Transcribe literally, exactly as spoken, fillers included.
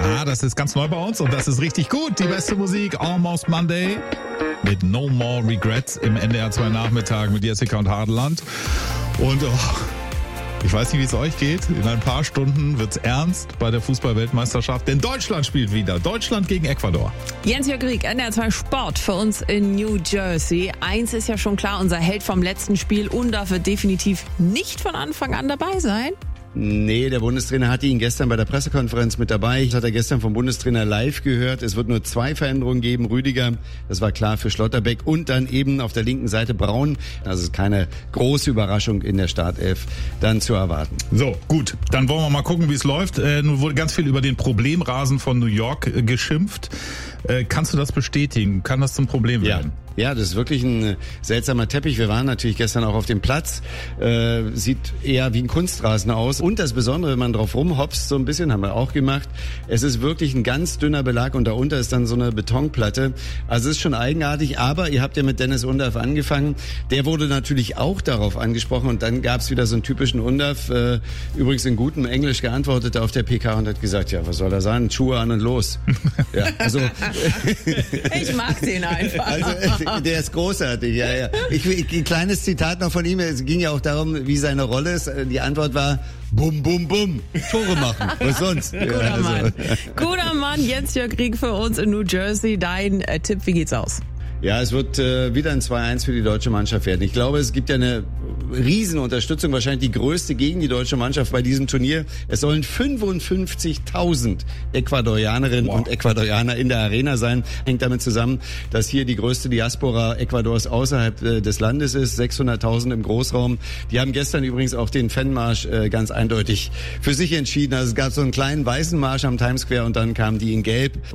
Ah, das ist ganz neu bei uns und das ist richtig gut. Die beste Musik, Almost Monday, mit No More Regrets im N D R zwei Nachmittag mit Jessica und Hadeland. Und oh, ich weiß nicht, wie es euch geht. In ein paar Stunden wird's ernst bei der Fußball-Weltmeisterschaft, denn Deutschland spielt wieder. Deutschland gegen Ecuador. Jens-Jörg Rieck, N D R zwei Sport für uns in New Jersey. Eins ist ja schon klar, unser Held vom letzten Spiel, Undav, wird definitiv nicht von Anfang an dabei sein. Nee, der Bundestrainer hatte ihn gestern bei der Pressekonferenz mit dabei. Das hat er gestern vom Bundestrainer live gehört. Es wird nur zwei Veränderungen geben. Rüdiger, das war klar für Schlotterbeck, und dann eben auf der linken Seite Braun. Also ist keine große Überraschung in der Startelf dann zu erwarten. So, gut. Dann wollen wir mal gucken, wie es läuft. Äh, nun wurde ganz viel über den Problemrasen von New York äh, geschimpft. Äh, kannst du das bestätigen? Kann das zum Problem werden? Ja. Ja, das ist wirklich ein seltsamer Teppich. Wir waren natürlich gestern auch auf dem Platz. Äh, sieht eher wie ein Kunstrasen aus. Und das Besondere, wenn man drauf rumhopst, so ein bisschen, haben wir auch gemacht, es ist wirklich ein ganz dünner Belag und darunter ist dann so eine Betonplatte. Also es ist schon eigenartig, aber ihr habt ja mit Dennis Undav angefangen. Der wurde natürlich auch darauf angesprochen und dann gab es wieder so einen typischen Undav, äh, übrigens in gutem Englisch geantwortet auf der P K und hat gesagt, ja, was soll er sagen? Schuhe an und los. Ja, also Ich mag den einfach. Also, der ist großartig, ja, ja. Ich, ich, ein kleines Zitat noch von ihm. Es ging ja auch darum, wie seine Rolle ist. Die Antwort war, bum, bum, bum. Tore machen. Was sonst? Guter ja, also. Mann. Guter Mann, Jens-Jörg Rieck für uns in New Jersey. Dein äh, Tipp, wie geht's aus? Ja, es wird äh, wieder ein zwei eins für die deutsche Mannschaft werden. Ich glaube, es gibt ja eine Riesenunterstützung, wahrscheinlich die größte gegen die deutsche Mannschaft bei diesem Turnier. Es sollen fünfundfünfzigtausend Ecuadorianerinnen wow. und Ecuadorianer in der Arena sein. Hängt damit zusammen, dass hier die größte Diaspora Ecuadors außerhalb äh, des Landes ist, sechshunderttausend im Großraum. Die haben gestern übrigens auch den Fanmarsch äh, ganz eindeutig für sich entschieden. Also es gab so einen kleinen weißen Marsch am Times Square und dann kamen die in Gelb.